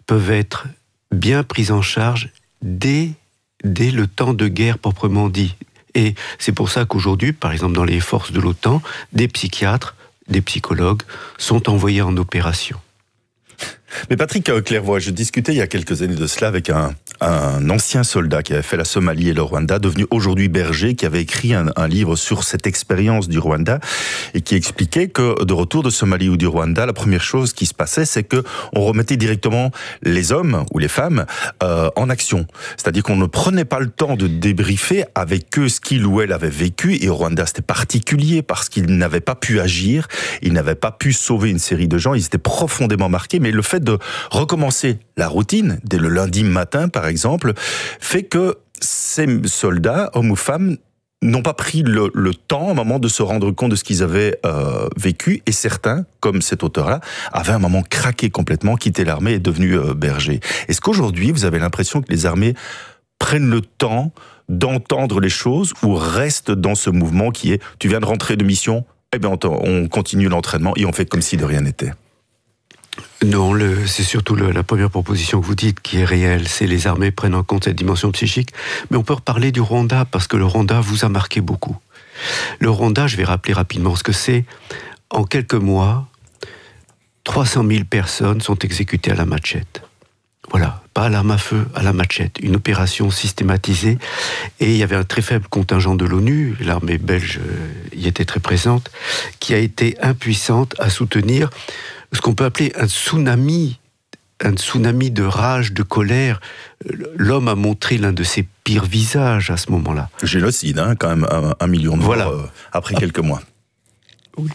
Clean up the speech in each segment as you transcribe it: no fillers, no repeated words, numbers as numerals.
peuvent être bien prises en charge dès le temps de guerre proprement dit. Et c'est pour ça qu'aujourd'hui, par exemple dans les forces de l'OTAN, des psychiatres, des psychologues sont envoyés en opération. Mais Patrick Clairvoy, je discutais il y a quelques années de cela avec un ancien soldat qui avait fait la Somalie et le Rwanda, devenu aujourd'hui berger, qui avait écrit un livre sur cette expérience du Rwanda et qui expliquait que de retour de Somalie ou du Rwanda, la première chose qui se passait, c'est que on remettait directement les hommes ou les femmes en action. C'est-à-dire qu'on ne prenait pas le temps de débriefer avec eux ce qu'il ou elle avait vécu. Et au Rwanda, c'était particulier parce qu'ils n'avaient pas pu agir, ils n'avaient pas pu sauver une série de gens, ils étaient profondément marqués. Mais le fait de recommencer la routine dès le lundi matin, par exemple, fait que ces soldats, hommes ou femmes, n'ont pas pris le temps, à un moment, de se rendre compte de ce qu'ils avaient vécu. Et certains, comme cet auteur-là, avaient à un moment craqué complètement, quitté l'armée et devenu berger. Est-ce qu'aujourd'hui, vous avez l'impression que les armées prennent le temps d'entendre les choses ou restent dans ce mouvement qui est « tu viens de rentrer de mission, eh bien on continue l'entraînement et on fait comme si de rien n'était ». Non, c'est surtout la première proposition que vous dites qui est réelle, c'est les armées prennent en compte cette dimension psychique. Mais on peut reparler du Rwanda, parce que le Rwanda vous a marqué beaucoup. Le Rwanda, je vais rappeler rapidement ce que c'est. En quelques mois, 300 000 personnes sont exécutées à la machette. Voilà, pas à l'arme à feu, à la machette. Une opération systématisée. Et il y avait un très faible contingent de l'ONU, l'armée belge y était très présente, qui a été impuissante à soutenir ce qu'on peut appeler un tsunami de rage, de colère. L'homme a montré l'un de ses pires visages à ce moment-là. Génocide, quand même, 1 million de morts voilà. Après quelques mois. Oui.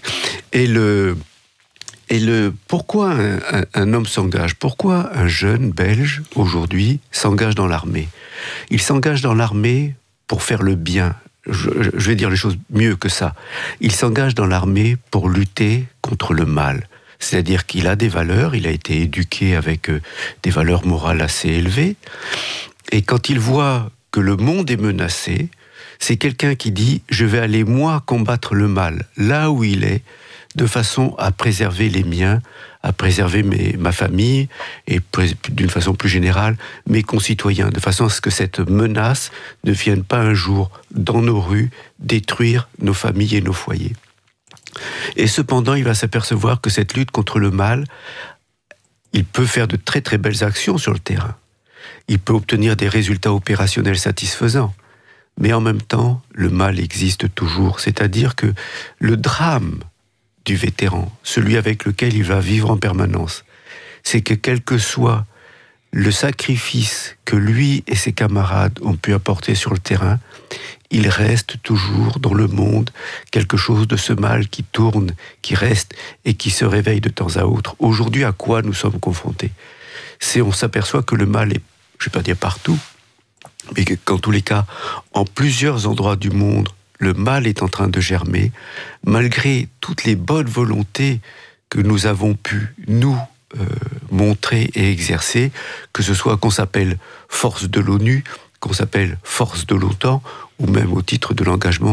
Pourquoi un homme s'engage ? Pourquoi un jeune Belge, aujourd'hui, s'engage dans l'armée ? Il s'engage dans l'armée pour faire le bien. Je vais dire les choses mieux que ça. Il s'engage dans l'armée pour lutter contre le mal. C'est-à-dire qu'il a des valeurs, il a été éduqué avec des valeurs morales assez élevées. Et quand il voit que le monde est menacé, c'est quelqu'un qui dit « je vais aller moi combattre le mal, là où il est », de façon à préserver les miens, à préserver ma famille, et d'une façon plus générale, mes concitoyens, de façon à ce que cette menace ne vienne pas un jour dans nos rues détruire nos familles et nos foyers. Et cependant, il va s'apercevoir que cette lutte contre le mal, il peut faire de très très belles actions sur le terrain. Il peut obtenir des résultats opérationnels satisfaisants. Mais en même temps, le mal existe toujours. C'est-à-dire que le drame du vétéran, celui avec lequel il va vivre en permanence, c'est que quel que soit le sacrifice que lui et ses camarades ont pu apporter sur le terrain, il reste toujours dans le monde quelque chose de ce mal qui tourne, qui reste et qui se réveille de temps à autre. Aujourd'hui, à quoi nous sommes confrontés ? On s'aperçoit que le mal est, je ne vais pas dire partout, mais qu'en tous les cas, en plusieurs endroits du monde, le mal est en train de germer, malgré toutes les bonnes volontés que nous avons pu, nous, montrer et exercer, que ce soit qu'on s'appelle force de l'ONU, qu'on s'appelle force de l'OTAN, ou même au titre de l'engagement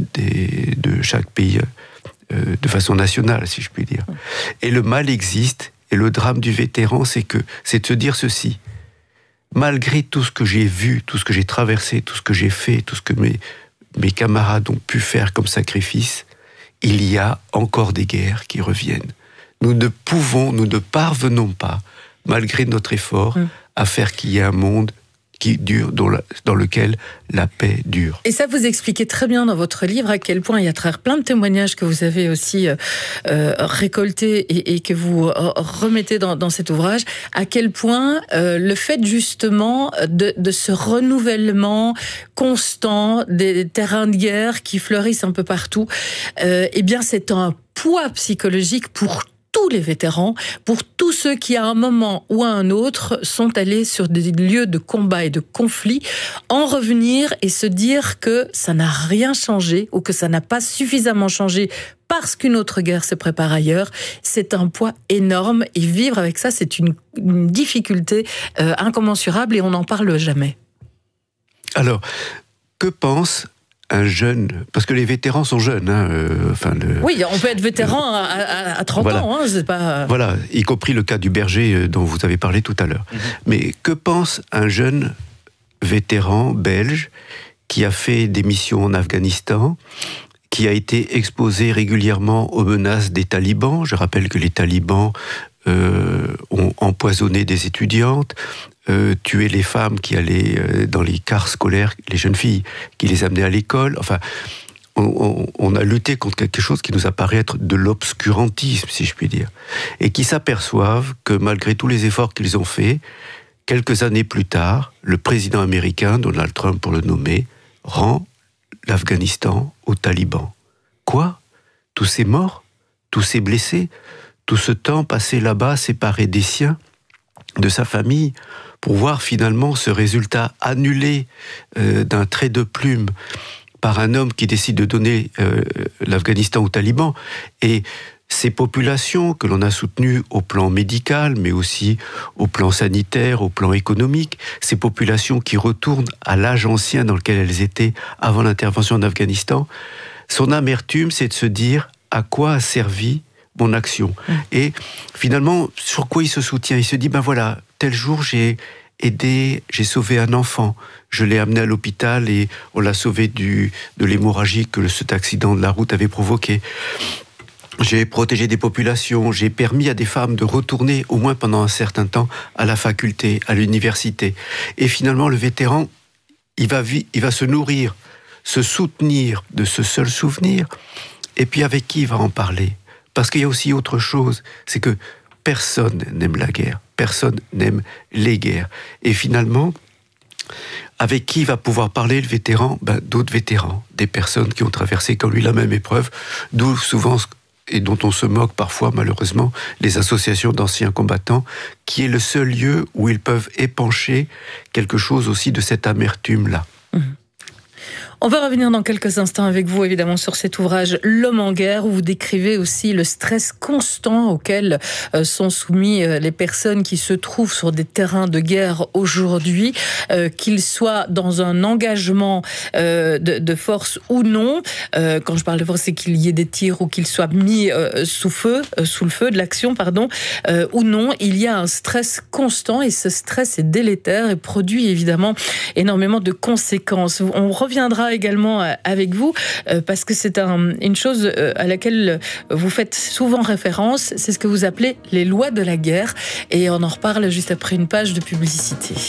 de chaque pays de façon nationale, si je puis dire. Et le mal existe, et le drame du vétéran, c'est de se dire ceci. Malgré tout ce que j'ai vu, tout ce que j'ai traversé, tout ce que j'ai fait, tout ce que mes camarades ont pu faire comme sacrifice, il y a encore des guerres qui reviennent. Nous ne parvenons pas, malgré notre effort, à faire qu'il y ait un monde qui dure, dans lequel la paix dure. Et ça, vous expliquez très bien dans votre livre à quel point, il y a plein de témoignages que vous avez aussi récoltés et que vous remettez dans cet ouvrage, à quel point le fait justement de ce renouvellement constant des terrains de guerre qui fleurissent un peu partout, eh bien c'est un poids psychologique pour tous les vétérans, pour tous ceux qui, à un moment ou à un autre, sont allés sur des lieux de combat et de conflit, en revenir et se dire que ça n'a rien changé ou que ça n'a pas suffisamment changé parce qu'une autre guerre se prépare ailleurs, c'est un poids énorme et vivre avec ça, c'est une difficulté incommensurable et on n'en parle jamais. Alors, que pense un jeune, parce que les vétérans sont jeunes. Oui, on peut être vétéran à 30 ans, c'est pas... Voilà, y compris le cas du berger dont vous avez parlé tout à l'heure. Mais que pense un jeune vétéran belge qui a fait des missions en Afghanistan, qui a été exposé régulièrement aux menaces des talibans? Je rappelle que les talibans ont empoisonné des étudiantes, tué les femmes qui allaient dans les cars scolaires, les jeunes filles qui les amenaient à l'école. Enfin, on a lutté contre quelque chose qui nous apparaît être de l'obscurantisme, si je puis dire, et qui s'aperçoivent que malgré tous les efforts qu'ils ont faits, quelques années plus tard, le président américain, Donald Trump pour le nommer, rend l'Afghanistan aux talibans. Quoi? Tous ces morts? Tous ces blessés? Tout ce temps passé là-bas, séparé des siens, de sa famille, pour voir finalement ce résultat annulé d'un trait de plume par un homme qui décide de donner l'Afghanistan aux talibans. Et ces populations que l'on a soutenues au plan médical, mais aussi au plan sanitaire, au plan économique, ces populations qui retournent à l'âge ancien dans lequel elles étaient avant l'intervention en Afghanistan, son amertume, c'est de se dire à quoi a servi mon action. Et finalement, sur quoi il se soutient? Il se dit, ben voilà, tel jour j'ai sauvé un enfant, je l'ai amené à l'hôpital et on l'a sauvé de l'hémorragie que cet accident de la route avait provoqué. J'ai protégé des populations, j'ai permis à des femmes de retourner, au moins pendant un certain temps, à la faculté, à l'université. Et finalement, le vétéran, il va se nourrir, se soutenir de ce seul souvenir, et puis avec qui il va en parler? Parce qu'il y a aussi autre chose, c'est que personne n'aime la guerre, personne n'aime les guerres. Et finalement, avec qui va pouvoir parler le vétéran? D'autres vétérans, des personnes qui ont traversé comme lui la même épreuve, d'où souvent, et dont on se moque parfois malheureusement, les associations d'anciens combattants, qui est le seul lieu où ils peuvent épancher quelque chose aussi de cette amertume-là. On va revenir dans quelques instants avec vous, évidemment, sur cet ouvrage « L'homme en guerre », où vous décrivez aussi le stress constant auquel sont soumis les personnes qui se trouvent sur des terrains de guerre aujourd'hui, qu'ils soient dans un engagement de force ou non. Quand je parle de force, c'est qu'il y ait des tirs ou qu'ils soient mis sous le feu de l'action, ou non. Il y a un stress constant et ce stress est délétère et produit évidemment énormément de conséquences. On reviendra également avec vous parce que c'est une chose à laquelle vous faites souvent référence, c'est ce que vous appelez les lois de la guerre, et on en reparle juste après une page de publicité.